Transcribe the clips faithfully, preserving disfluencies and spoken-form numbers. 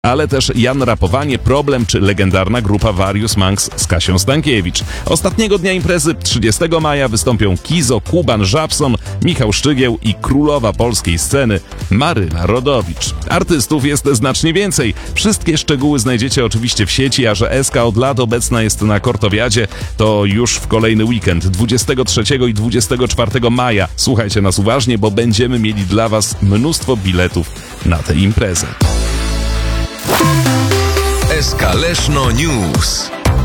ale też Jan Rapowanie, Problem czy legendarna grupa Various Monks z Kasią Stankiewicz. Ostatniego dnia imprezy, trzydziestego maja, wystąpią Kizo, Kuban, Żabson, Michał Szczygieł i królowa polskiej sceny Maryla Rodowicz. Artystów jest znacznie więcej. Wszystkie szczegóły znajdziecie oczywiście w sieci, a że S K od lat obecna jest na Kortowiadzie, to już w kolejny weekend, dwudziestego trzeciego i dwudziestego czwartego maja. Słuchajcie nas uważnie, bo będziemy mieli dla Was mnóstwo biletów na tę imprezę. S K Leszno News.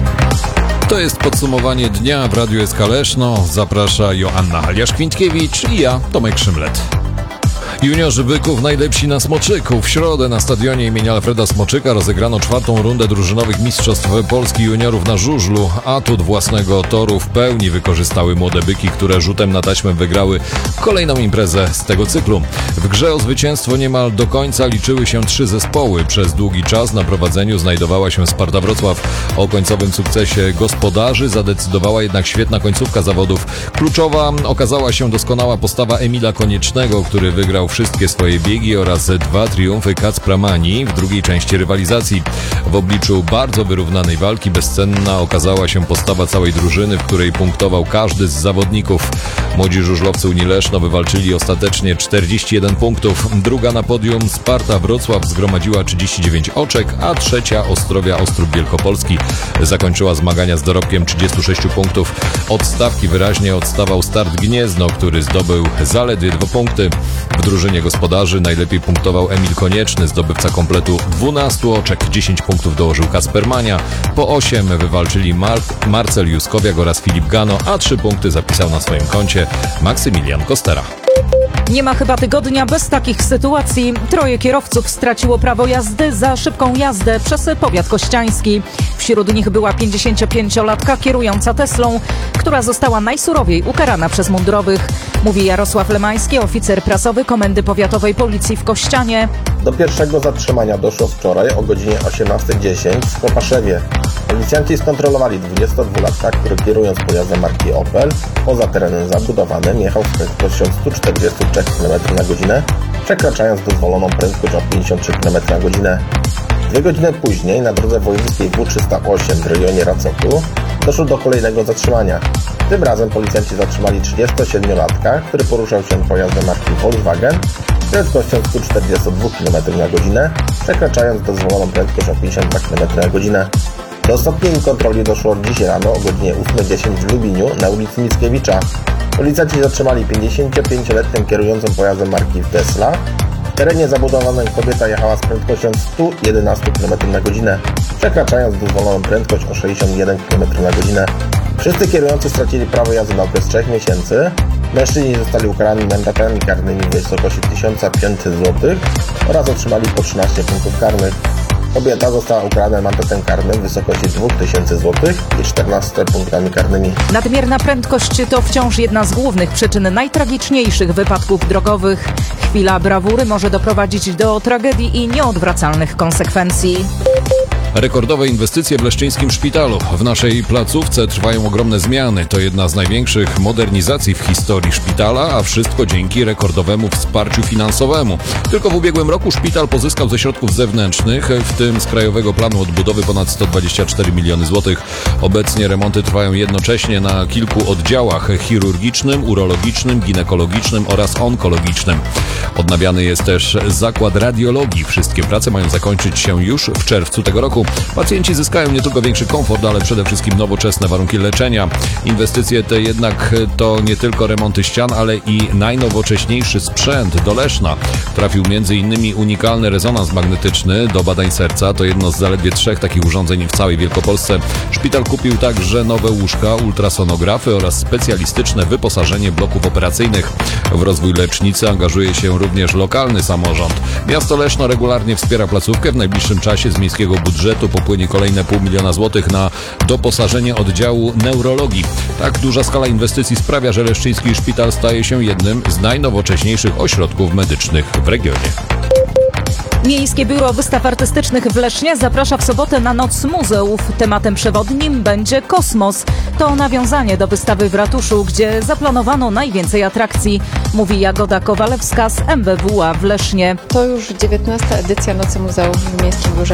To jest podsumowanie dnia w Radiu S K Leszno. Zaprasza Joanna Haliaszk-Witkiewicz i ja, Tomek Szymlet. Juniorzy Byków najlepsi na Smoczyku. W środę na stadionie imienia Alfreda Smoczyka rozegrano czwartą rundę drużynowych Mistrzostw Polski juniorów na żużlu. Atut własnego toru w pełni wykorzystały młode byki, które rzutem na taśmę wygrały kolejną imprezę z tego cyklu. W grze o zwycięstwo niemal do końca liczyły się trzy zespoły. Przez długi czas na prowadzeniu znajdowała się Sparta Wrocław. O końcowym sukcesie gospodarzy zadecydowała jednak świetna końcówka zawodów. Kluczowa okazała się doskonała postawa Emila Koniecznego, który wygrał wszystkie swoje biegi, oraz dwa triumfy Kacpra Mani w drugiej części rywalizacji. W obliczu bardzo wyrównanej walki bezcenna okazała się postawa całej drużyny, w której punktował każdy z zawodników. Młodzi żużlowcy Unii Leszno wywalczyli ostatecznie czterdzieści jeden punktów. Druga na podium Sparta Wrocław zgromadziła trzydzieści dziewięć oczek, a trzecia Ostrowia Ostrów Wielkopolski zakończyła zmagania z dorobkiem trzydziestu sześciu punktów. Od stawki wyraźnie odstawał Start Gniezno, który zdobył zaledwie dwa punkty. W drużynie gospodarzy najlepiej punktował Emil Konieczny, zdobywca kompletu dwunastu oczek. dziesięć punktów dołożył Kacper Mania. Po osiem wywalczyli Mar- Marcel Juskowiak oraz Filip Gano, a trzy punkty zapisał na swoim koncie Maksymilian Kostera. Nie ma chyba tygodnia bez takich sytuacji. Troje kierowców straciło prawo jazdy za szybką jazdę przez powiat kościański. Wśród nich była pięćdziesięciopięciolatka kierująca Teslą, która została najsurowiej ukarana przez mundurowych. Mówi Jarosław Lemański, oficer prasowy Komendy Powiatowej Policji w Kościanie. Do pierwszego zatrzymania doszło wczoraj o godzinie osiemnasta dziesięć w Kopaszewie. Policjanci skontrolowali dwudziestodwulatka, który kierując pojazdem marki Opel poza terenem zabudowanym jechał z prędkością sto czterdzieści trzy kilometry na godzinę, przekraczając dozwoloną prędkość o pięćdziesiąt trzy kilometry na godzinę. Dwie godziny później na drodze wojewódzkiej W trzysta osiem w rejonie Racoku doszło do kolejnego zatrzymania. Tym razem policjanci zatrzymali trzydziestosiedmiolatka, który poruszał się pojazdem marki Volkswagen z prędkością sto czterdzieści dwa kilometry na godzinę, przekraczając dozwoloną prędkość o pięćdziesiąt dwa kilometry na godzinę. Do ostatniej kontroli doszło dziś rano o godzinie ósma dziesięć w Lubliniu na ulicy Mickiewicza. Policjanci zatrzymali pięćdziesięciopięcioletnią kierującą pojazdem marki Tesla. W terenie zabudowanym kobieta jechała z prędkością sto jedenaście kilometrów na godzinę, przekraczając dozwoloną prędkość o sześćdziesiąt jeden kilometrów na godzinę. Wszyscy kierujący stracili prawo jazdy na okres trzech miesięcy. Mężczyźni zostali ukarani mandatami karnymi w wysokości tysiąc pięćset złotych oraz otrzymali po trzynaście punktów karnych. Kobieta została ukarana mandatem karnym w wysokości dwa tysiące złotych i czternastoma punktami karnymi. Nadmierna prędkość to wciąż jedna z głównych przyczyn najtragiczniejszych wypadków drogowych. Chwila brawury może doprowadzić do tragedii i nieodwracalnych konsekwencji. Rekordowe inwestycje w leszczyńskim szpitalu. W naszej placówce trwają ogromne zmiany. To jedna z największych modernizacji w historii szpitala, a wszystko dzięki rekordowemu wsparciu finansowemu. Tylko w ubiegłym roku szpital pozyskał ze środków zewnętrznych, w tym z Krajowego Planu Odbudowy, ponad sto dwadzieścia cztery miliony złotych. Obecnie remonty trwają jednocześnie na kilku oddziałach: chirurgicznym, urologicznym, ginekologicznym oraz onkologicznym. Odnawiany jest też zakład radiologii. Wszystkie prace mają zakończyć się już w czerwcu tego roku. Pacjenci zyskają nie tylko większy komfort, ale przede wszystkim nowoczesne warunki leczenia. Inwestycje te jednak to nie tylko remonty ścian, ale i najnowocześniejszy sprzęt. Do Leszna trafił między innymi unikalny rezonans magnetyczny do badań serca. To jedno z zaledwie trzech takich urządzeń w całej Wielkopolsce. Szpital kupił także nowe łóżka, ultrasonografy oraz specjalistyczne wyposażenie bloków operacyjnych. W rozwój lecznicy angażuje się również lokalny samorząd. Miasto Leszno regularnie wspiera placówkę. W najbliższym czasie z miejskiego budżetu popłynie kolejne pół miliona złotych na doposażenie oddziału neurologii. Tak duża skala inwestycji sprawia, że leszczyński szpital staje się jednym z najnowocześniejszych ośrodków medycznych w regionie. Miejskie Biuro Wystaw Artystycznych w Lesznie zaprasza w sobotę na Noc Muzeów. Tematem przewodnim będzie kosmos. To nawiązanie do wystawy w ratuszu, gdzie zaplanowano najwięcej atrakcji, mówi Jagoda Kowalewska z M B W a w Lesznie. To już dziewiętnasta edycja Nocy Muzeów w Miejskim Biurze